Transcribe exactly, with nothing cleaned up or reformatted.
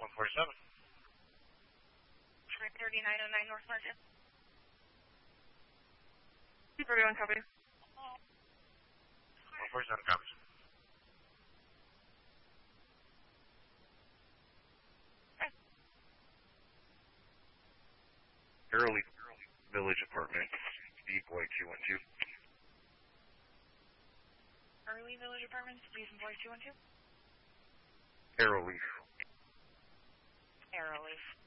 one forty-seven. thirty-nine oh nine North Market. thirty-one copy. one forty-seven copies. Okay. Early Village Apartment, D Boy two one two. Early Village Apartments, please employ two one two. Arrowleaf. Arrowleaf.